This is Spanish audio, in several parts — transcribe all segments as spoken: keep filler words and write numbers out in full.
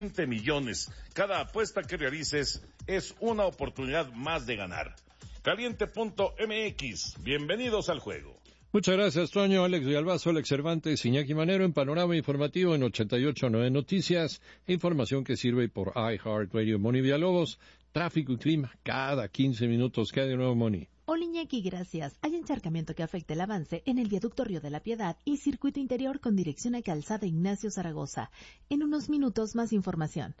veinte millones. Cada apuesta que realices es una oportunidad más de ganar. Caliente punto M X, bienvenidos al juego. Muchas gracias, Toño, Alex Villalbazo, Alex Cervantes, Iñaki Manero, en Panorama Informativo en ochenta y ocho punto nueve Noticias, información que sirve por iHeartRadio. Moni Villalobos, tráfico y clima, cada quince minutos. ¿Qué hay de nuevo, Moni? Hola, Iñaki, gracias. Hay encharcamiento que afecta el avance en el viaducto Río de la Piedad y circuito interior con dirección a Calzada Ignacio Zaragoza. En unos minutos, más información.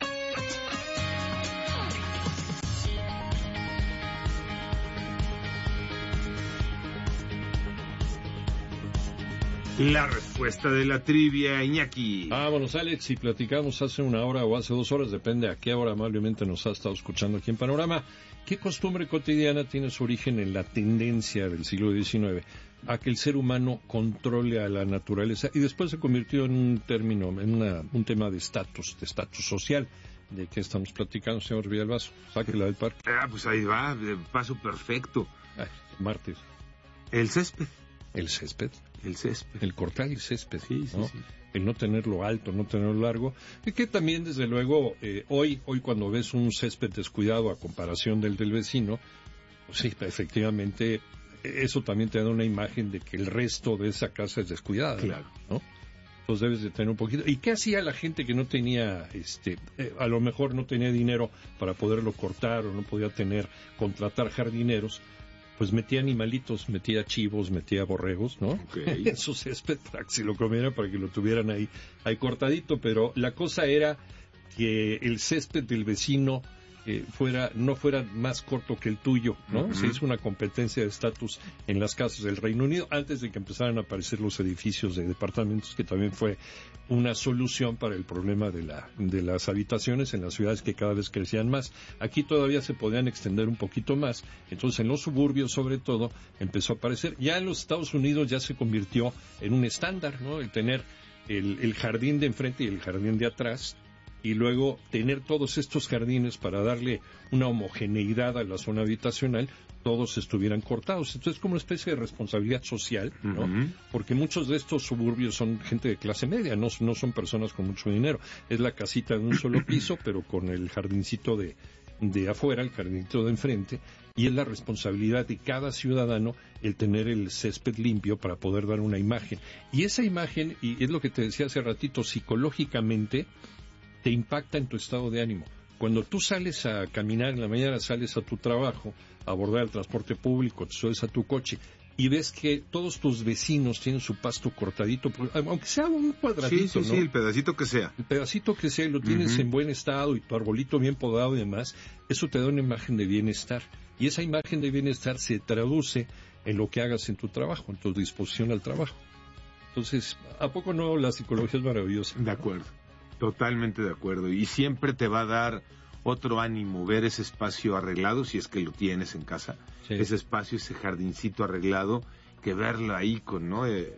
La respuesta de la trivia, Iñaki. Vámonos, Alex, y platicamos hace una hora o hace dos horas, depende a qué hora amablemente nos ha estado escuchando aquí en Panorama. ¿Qué costumbre cotidiana tiene su origen en la tendencia del siglo diecinueve a que el ser humano controle a la naturaleza y después se convirtió en un término, en una, un tema de estatus, de estatus social? ¿De qué estamos platicando, señor Villalbazo? Sáquela del parque. Ah, pues ahí va, de paso perfecto. Ay, martes. El césped. El césped. El césped. El cortar el césped, sí, sí, ¿no? Sí. El no tenerlo alto, no tenerlo largo. Y que también, desde luego, eh, hoy hoy cuando ves un césped descuidado a comparación del del vecino, pues sí, efectivamente, eso también te da una imagen de que el resto de esa casa es descuidada. Claro. ¿No? Entonces debes de tener un poquito. ¿Y qué hacía la gente que no tenía, este, eh, a lo mejor no tenía dinero para poderlo cortar o no podía tener, contratar jardineros? Pues metía animalitos, metía chivos, metía borregos, ¿no? Okay. En su césped para que se lo comieran, para que lo tuvieran ahí, ahí cortadito. Pero la cosa era que el césped del vecino eh, fuera, no fuera más corto que el tuyo, ¿no? Uh-huh. Se hizo una competencia de estatus en las casas del Reino Unido antes de que empezaran a aparecer los edificios de departamentos, que también fue una solución para el problema de la de las habitaciones en las ciudades que cada vez crecían más. Aquí todavía se podían extender un poquito más, entonces en los suburbios sobre todo empezó a aparecer. Ya en los Estados Unidos ya se convirtió en un estándar, ¿no? El tener el, el jardín de enfrente y el jardín de atrás, y luego tener todos estos jardines para darle una homogeneidad a la zona habitacional, todos estuvieran cortados. Entonces, como una especie de responsabilidad social, ¿no? Uh-huh. Porque muchos de estos suburbios son gente de clase media, no, no son personas con mucho dinero. Es la casita de un solo piso, pero con el jardincito de, de afuera, el jardincito de enfrente, y es la responsabilidad de cada ciudadano el tener el césped limpio para poder dar una imagen. Y esa imagen, y es lo que te decía hace ratito, psicológicamente te impacta en tu estado de ánimo. Cuando tú sales a caminar en la mañana, sales a tu trabajo, a abordar el transporte público, te subes a tu coche y ves que todos tus vecinos tienen su pasto cortadito, aunque sea un cuadradito, sí, sí, ¿no? Sí, el pedacito que sea. El pedacito que sea, lo tienes uh-huh. en buen estado y tu arbolito bien podado y demás, eso te da una imagen de bienestar. Y esa imagen de bienestar se traduce en lo que hagas en tu trabajo, en tu disposición al trabajo. Entonces, ¿a poco no la psicología es maravillosa? De acuerdo. Totalmente de acuerdo, y siempre te va a dar otro ánimo ver ese espacio arreglado, si es que lo tienes en casa, sí. Ese espacio, ese jardincito arreglado, que verlo ahí con, ¿no? Eh,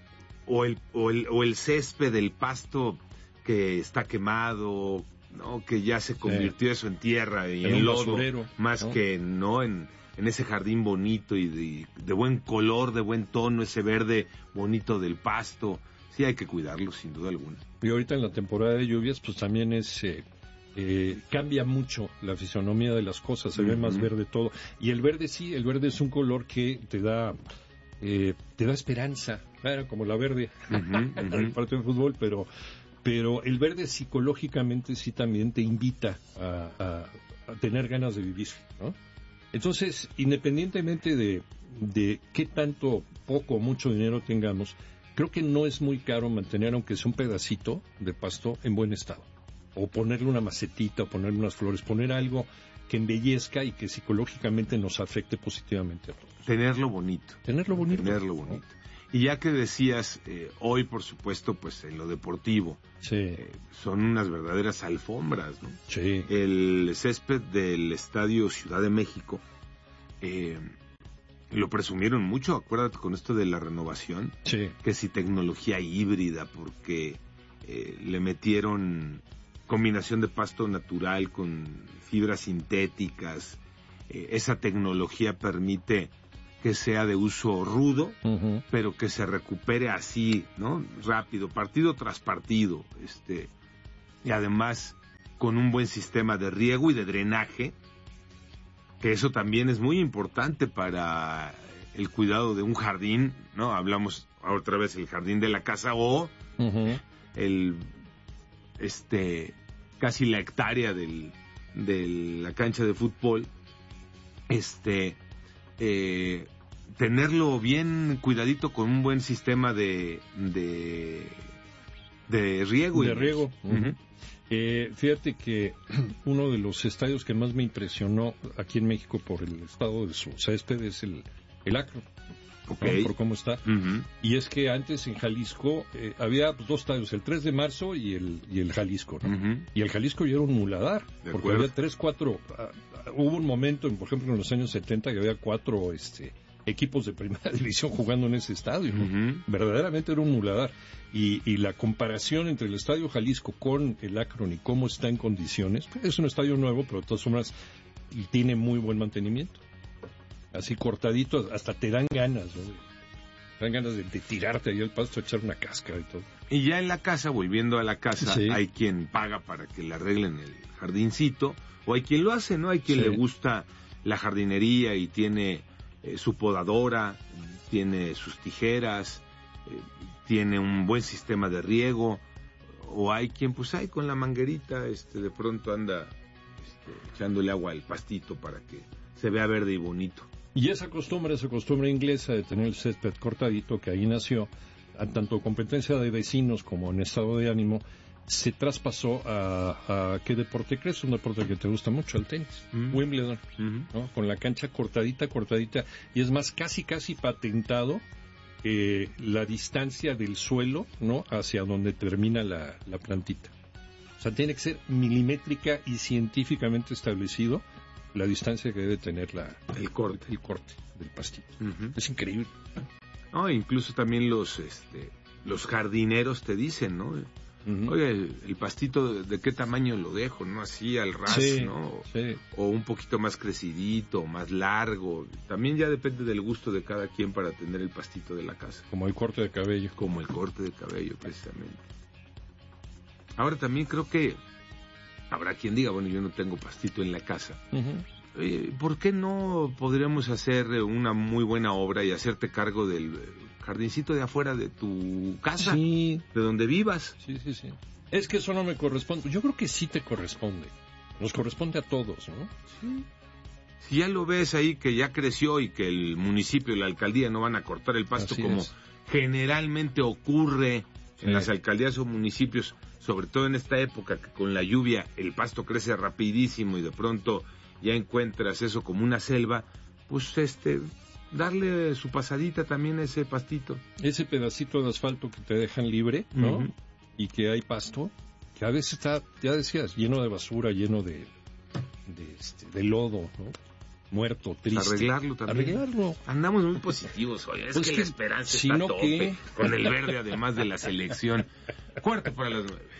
o, el, o, el, o el césped, el pasto que está quemado, ¿no? Que ya se convirtió sí. eso en tierra y en, en lodo, basurero, más ¿no? que no en, en ese jardín bonito y de, de buen color, de buen tono, ese verde bonito del pasto. Sí, hay que cuidarlo, sin duda alguna. Y ahorita en la temporada de lluvias, pues también es eh, eh, cambia mucho la fisonomía de las cosas, se uh-huh. ve más verde todo. Y el verde sí, el verde es un color que te da eh, te da esperanza, claro, como la verde uh-huh, uh-huh. del partido de fútbol, pero pero el verde psicológicamente sí también te invita a, a, a tener ganas de vivir, ¿no? Entonces, independientemente de, de qué tanto, poco o mucho dinero tengamos, creo que no es muy caro mantener, aunque sea un pedacito de pasto, en buen estado. O ponerle una macetita, o ponerle unas flores, poner algo que embellezca y que psicológicamente nos afecte positivamente a todos. Tenerlo bonito. Tenerlo bonito. Tenerlo bonito. Y ya que decías, eh, hoy por supuesto, pues en lo deportivo, sí. eh, son unas verdaderas alfombras, ¿no? Sí. El césped del Estadio Ciudad de México, eh, lo presumieron mucho, acuérdate con esto de la renovación, sí. que si tecnología híbrida, porque eh, le metieron combinación de pasto natural con fibras sintéticas, eh, esa tecnología permite que sea de uso rudo, uh-huh. pero que se recupere así, ¿no? Rápido, partido tras partido, este, y además con un buen sistema de riego y de drenaje, que eso también es muy importante para el cuidado de un jardín, ¿no? Hablamos otra vez el jardín de la casa o uh-huh. el este casi la hectárea del, de la cancha de fútbol, este eh, tenerlo bien cuidadito con un buen sistema de de, de riego. De riego. Uh-huh. Eh, fíjate que uno de los estadios que más me impresionó aquí en México por el estado de su césped es el, el Akron. Okay. ¿No? Por cómo está. Uh-huh. Y es que antes en Jalisco eh, había dos estadios, el tres de marzo y el, y el Jalisco, ¿no? Uh-huh. Y el Jalisco ya era un muladar, de porque acuerdo. Había tres, cuatro, uh, uh, hubo un momento, por ejemplo, en los años setenta que había cuatro este, equipos de primera división jugando en ese estadio, ¿no? Uh-huh. Verdaderamente era un muladar. Y, y la comparación entre el Estadio Jalisco con el Akron y cómo está en condiciones, pues es un estadio nuevo, pero de todas formas tiene muy buen mantenimiento. Así cortadito, hasta te dan ganas, ¿no? Te dan ganas de, de tirarte ahí al pasto, echar una cáscara y todo. Y ya en la casa, volviendo a la casa, sí. hay quien paga para que le arreglen el jardincito, o hay quien lo hace, ¿no? Hay quien sí. le gusta la jardinería y tiene eh, su podadora, tiene sus tijeras, eh, tiene un buen sistema de riego, o hay quien, pues, hay con la manguerita, este, de pronto anda este, echándole agua al pastito para que se vea verde y bonito. Y esa costumbre, esa costumbre inglesa de tener el césped cortadito, que ahí nació, tanto competencia de vecinos como en estado de ánimo, se traspasó a, a ¿qué deporte crees? Un deporte que te gusta mucho, el tenis, mm. Wimbledon, mm-hmm. ¿no? Con la cancha cortadita, cortadita, y es más, casi, casi patentado eh, la distancia del suelo, ¿no? Hacia donde termina la, la plantita. O sea, tiene que ser milimétrica y científicamente establecido la distancia que debe tener la, el corte el corte del pastito. Uh-huh. Es increíble. No, incluso también los este, los jardineros te dicen, ¿no? Uh-huh. Oye, el, el pastito de, de qué tamaño lo dejo, ¿no? Así al ras, sí, ¿no? Sí. O un poquito más crecidito, más largo. También ya depende del gusto de cada quien para tener el pastito de la casa. Como el corte de cabello. Como el corte de cabello, precisamente. Ahora también creo que habrá quien diga, bueno, yo no tengo pastito en la casa. Uh-huh. Oye, ¿por qué no podríamos hacer una muy buena obra y hacerte cargo del jardincito de afuera de tu casa? Sí. De donde vivas. Sí, sí, sí. Es que eso no me corresponde. Yo creo que sí te corresponde. Nos corresponde a todos, ¿no? Sí. Si ya lo ves ahí que ya creció y que el municipio y la alcaldía no van a cortar el pasto Así como es. generalmente ocurre sí. en las alcaldías o municipios, sobre todo en esta época que con la lluvia el pasto crece rapidísimo y de pronto ya encuentras eso como una selva, pues este, darle su pasadita también a ese pastito. Ese pedacito de asfalto que te dejan libre, ¿no? Uh-huh. Y que hay pasto, que a veces está, ya decías, lleno de basura, lleno de, de, este, de lodo, ¿no? Muerto, triste. Arreglarlo también. Arreglarlo. Andamos muy positivos hoy. Es pues que, que la esperanza si está no, a tope. ¿Qué? Con el verde, además de la selección. Cuarto para las nueve.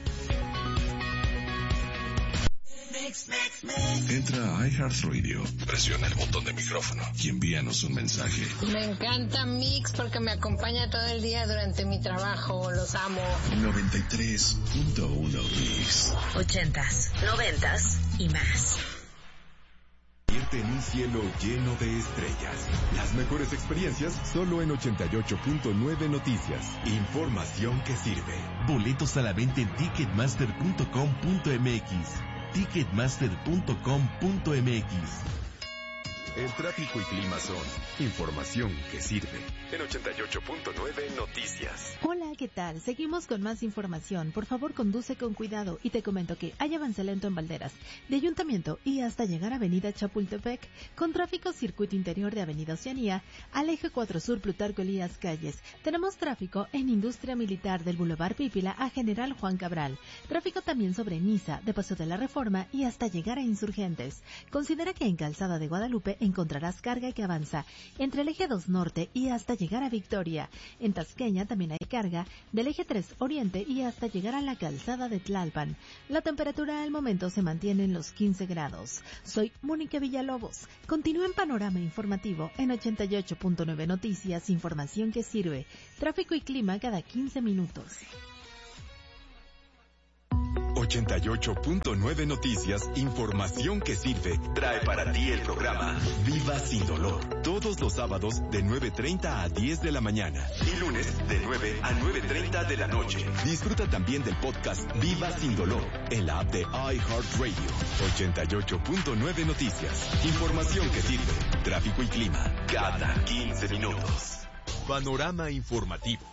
Entra a iHeartRadio, presiona el botón de micrófono y envíanos un mensaje. Me encanta Mix porque me acompaña todo el día durante mi trabajo. Los amo. noventa y tres punto uno Mix. Ochentas, noventas y más. En un cielo lleno de estrellas. Las mejores experiencias solo en ochenta y ocho punto nueve Noticias. Información que sirve. Boletos a la venta en ticketmaster punto com punto m x. ticketmaster punto com punto m x. El tráfico y clima son información que sirve. En ochenta y ocho punto nueve Noticias. Hola, ¿qué tal? Seguimos con más información. Por favor, conduce con cuidado y te comento que hay avance lento en Valderas, de Ayuntamiento y hasta llegar a Avenida Chapultepec, con tráfico circuito interior de Avenida Oceanía, al eje cuatro Sur Plutarco Elías Calles. Tenemos tráfico en Industria Militar del Boulevard Pípila a General Juan Cabral. Tráfico también sobre Niza, de Paseo de la Reforma y hasta llegar a Insurgentes. Considera que en Calzada de Guadalupe encontrarás carga que avanza entre el eje dos Norte y hasta llegar a Victoria. En Tasqueña también hay carga del eje tres Oriente y hasta llegar a la Calzada de Tlalpan. La temperatura al momento se mantiene en los quince grados. Soy Mónica Villalobos. Continúa en Panorama Informativo en ochenta y ocho punto nueve Noticias, información que sirve. Tráfico y clima cada quince minutos. ochenta y ocho punto nueve Noticias, información que sirve, trae para ti el programa Viva Sin Dolor. Todos los sábados de nueve treinta a diez de la mañana y lunes de nueve a nueve treinta de la noche. Disfruta también del podcast Viva Sin Dolor en la app de iHeartRadio. ochenta y ocho punto nueve Noticias, información que sirve, tráfico y clima cada quince minutos. Panorama informativo.